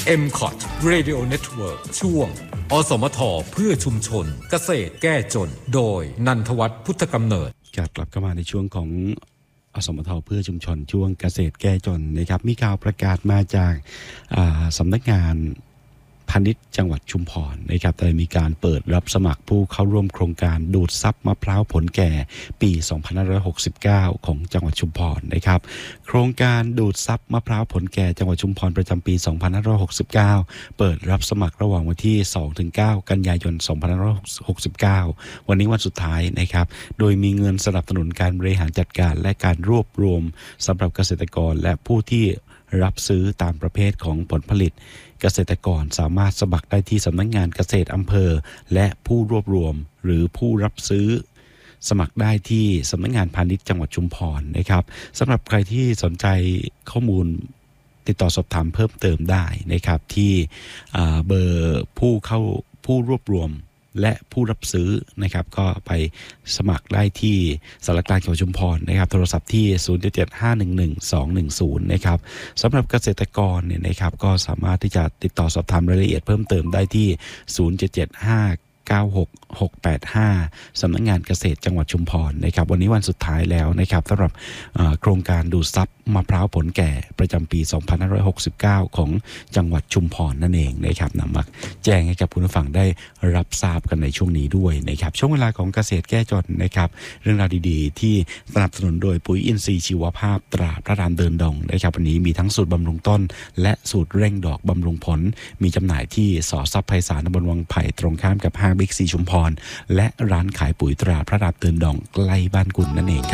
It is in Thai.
MCOT Radio Network ช่วงอสมทเพื่อชุมชนเกษตรแก้จนโดยนันทวัฒน์พุทธกำเนิดกลับเข้ามาในช่วงของอสมทเพื่อชุมชนช่วงเกษตรแก้จนนะครับมีข่าวประกาศมาจากสำนักงานพาณิชย์จังหวัดชุมพรนะครับได้มีการเปิดรับสมัครผู้เข้าร่วมโครงการดูดซับมะพร้าวผลแก่ปี2569ของจังหวัดชุมพรนะครับโครงการดูดซับมะพร้าวผลแก่จังหวัดชุมพรประจำปี2569เปิดรับสมัครระหว่างวันที่ 2-9 กันยายน2569วันนี้วันสุดท้ายนะครับโดยมีเงินสนับสนุนการบริหารจัดการและการรวบรวมสำหรับเกษตรกรและผู้ที่รับซื้อตามประเภทของผลผลิตเกษตรกรสามารถสมัครได้ที่สำนักงานเกษตรอำเภอและผู้รวบรวมหรือผู้รับซื้อสมัครได้ที่สำนักงานพาณิชย์จังหวัดชุมพรนะครับสำหรับใครที่สนใจข้อมูลติดต่อสอบถามเพิ่มเติมได้นะครับที่เบอร์ผู้รวบรวมและผู้รับซื้อนะครับก็ไปสมัครได้ที่สารกลางจังหวัดชุมพรนะครับโทรศัพท์ที่077-511-210นะครับสำหรับเกษตรกรเนี่ยนะครับก็สามารถที่จะติดต่อสอบถามรายละเอียดเพิ่มเติมได้ที่077-596-685 สำนักงานเกษตรจังหวัดชุมพรนะครับวันนี้วันสุดท้ายแล้วนะครับสำหรับโครงการดูดซับมะพร้าวผลแก่ประจำปี2569ของจังหวัดชุมพรนั่นเองนะครับนำมาแจ้งให้กับผู้ฟังได้รับทราบกันในช่วงนี้ด้วยนะครับช่วงเวลาของเกษตรแก้จนนะครับเรื่องราวดีๆที่สนับสนุนโดยปุ๋ยอินทรีย์ชีวภาพตราพระรามเดินดงนะครับวันนี้มีทั้งสูตรบำรุงต้นและสูตรเร่งดอกบำรุงผลมีจำหน่ายที่สทรัพย์ไพศาลตำบลวังไผ่ตรงข้ามกับห้างบิ๊กซีชุมพรและร้านขายปุ๋ยตราพระรามเดินดงใกล้บ้านคุณนั่นเองครับ